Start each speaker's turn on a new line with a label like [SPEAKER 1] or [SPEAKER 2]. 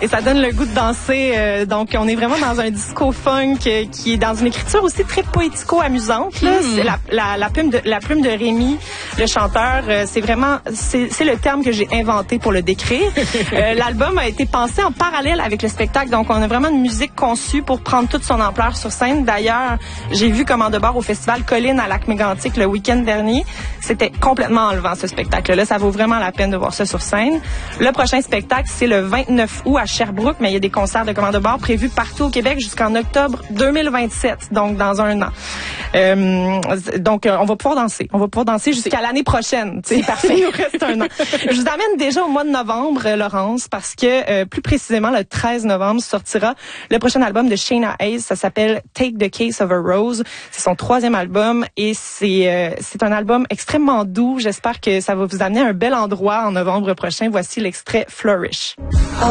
[SPEAKER 1] et ça donne le goût de danser. Donc, on est vraiment dans un disco funk qui est dans une écriture aussi très poético-amusante. Là. C'est la plume de Rémi, le chanteur. C'est le terme que j'ai inventé pour le décrire. L'album a été pensé en parallèle avec le spectacle. Donc, on a vraiment une musique conçue pour prendre toute son ampleur sur scène. D'ailleurs, j'ai vu Commande de bord au festival Colline à Lac-Mégantic le week-end dernier. C'était complètement enlevant, ce spectacle-là. Ça vaut vraiment la peine de voir ça sur scène. Le prochain spectacle, c'est le 29 août à Sherbrooke, mais il y a des concerts de Commande de bord prévus partout au Québec jusqu'en octobre 2027, donc dans un an. Donc, on va pouvoir danser. On va pouvoir danser jusqu'à l'année prochaine. C'est parfait. Il nous reste un an. Je vous amène déjà au mois de novembre, Laurence, parce que plus précisément, le 13 novembre, sortira le prochain album de Shayna Hayes. Ça s'appelle Take the Case of a Rose. C'est son 3e album et c'est un album extrêmement doux. J'espère que ça va vous amener à un bel endroit en novembre prochain. Voici l'extrait Flourish.